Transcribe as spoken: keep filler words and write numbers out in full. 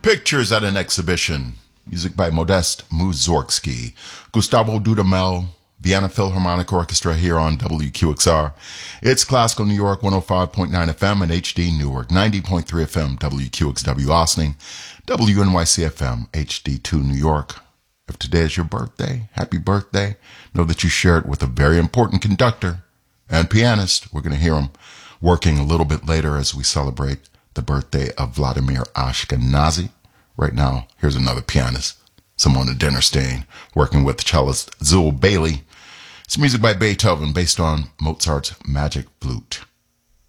Pictures at an Exhibition. Music by Modest Mussorgsky. Gustavo Dudamel, Vienna Philharmonic Orchestra here on W Q X R. It's Classical New York, one oh five point nine F M and H D Newark, ninety point three F M, W Q X W Austin, W N Y C F M, H D two New York. If today is your birthday, happy birthday. Know that you share it with a very important conductor and pianist. We're going to hear him working a little bit later as we celebrate the birthday of Vladimir Ashkenazy. Right now, here's another pianist, Simona Dinnerstein, working with cellist Zul Bailey. It's music by Beethoven based on Mozart's Magic Flute.